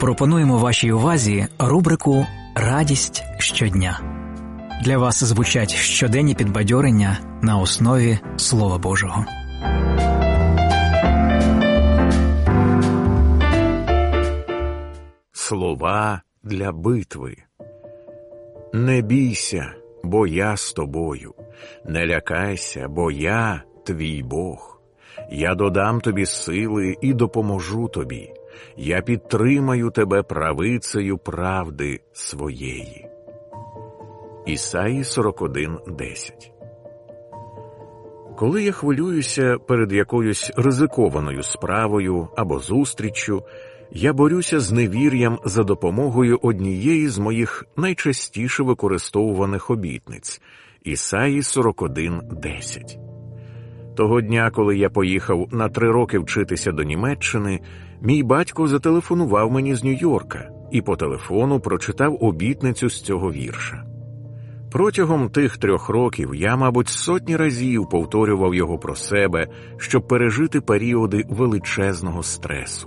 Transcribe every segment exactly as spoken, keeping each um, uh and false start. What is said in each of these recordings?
Пропонуємо вашій увазі рубрику «Радість щодня». Для вас звучать щоденні підбадьорення на основі Слова Божого. Слова для битви. Не бійся, бо я з тобою. Не лякайся, бо я твій Бог. Я додам тобі сили і допоможу тобі. Я підтримаю тебе правицею правди своєї. Ісаї сорок один десять. Коли я хвилююся перед якоюсь ризикованою справою або зустріччю, я борюся з невір'ям за допомогою однієї з моїх найчастіше використовуваних обітниць – Ісаї сорок один десять. Того дня, коли я поїхав на три роки вчитися до Німеччини, мій батько зателефонував мені з Нью-Йорка і по телефону прочитав обітницю з цього вірша. Протягом тих трьох років я, мабуть, сотні разів повторював його про себе, щоб пережити періоди величезного стресу.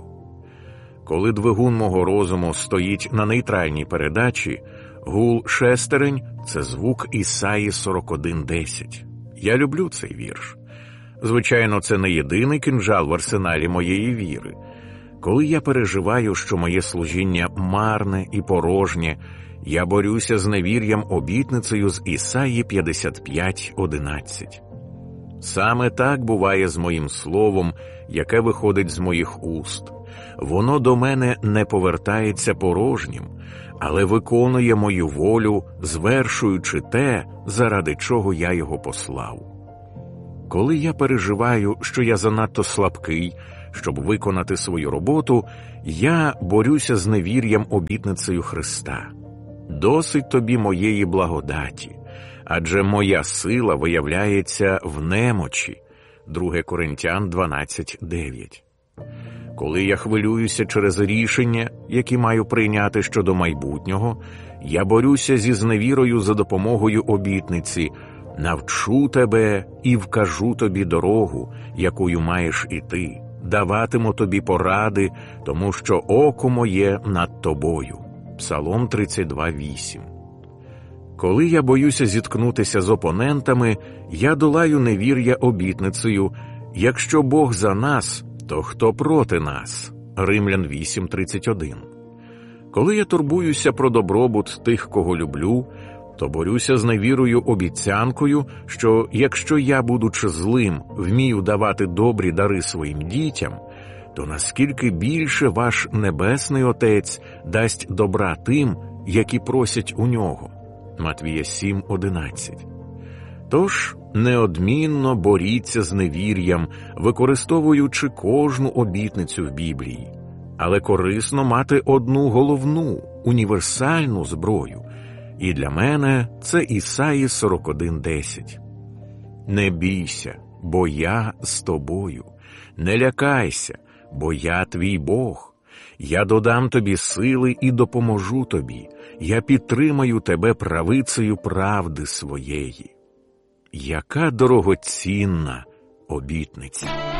Коли двигун мого розуму стоїть на нейтральній передачі, гул шестерень – це звук Ісаї сорок один десять. Я люблю цей вірш. Звичайно, це не єдиний кинджал в арсеналі моєї віри. Коли я переживаю, що моє служіння марне і порожнє, я борюся з невір'ям обітницею з Ісаї п'ятдесят п'ять одинадцять. Саме так буває з моїм словом, яке виходить з моїх уст. Воно до мене не повертається порожнім, але виконує мою волю, звершуючи те, заради чого я його послав. Коли я переживаю, що я занадто слабкий, щоб виконати свою роботу, я борюся з невір'ям обітницею Христа. Досить тобі моєї благодаті, адже моя сила виявляється в немочі. друге Коринтян дванадцять дев'ять. Коли я хвилююся через рішення, які маю прийняти щодо майбутнього, я борюся зі зневірою за допомогою обітниці «Навчу тебе і вкажу тобі дорогу, якою маєш іти, даватиму тобі поради, тому що око моє над тобою». Псалом тридцять два вісім. Коли я боюся зіткнутися з опонентами, я долаю невір'я обітницею «Якщо Бог за нас, то хто проти нас?» Римлян вісім тридцять один. Коли я турбуюся про добробут тих, кого люблю, то борюся з невірою обіцянкою, що якщо я, будучи злим, вмію давати добрі дари своїм дітям, то наскільки більше ваш Небесний Отець дасть добра тим, які просять у Нього. Матвія сім одинадцять. Тож, неодмінно боріться з невір'ям, використовуючи кожну обітницю в Біблії. Але корисно мати одну головну, універсальну зброю. І для мене це Ісаї сорок один десять. «Не бійся, бо я з тобою. Не лякайся, бо я твій Бог. Я додам тобі сили і допоможу тобі. Я підтримаю тебе правицею правди своєї». Яка дорогоцінна обітниця!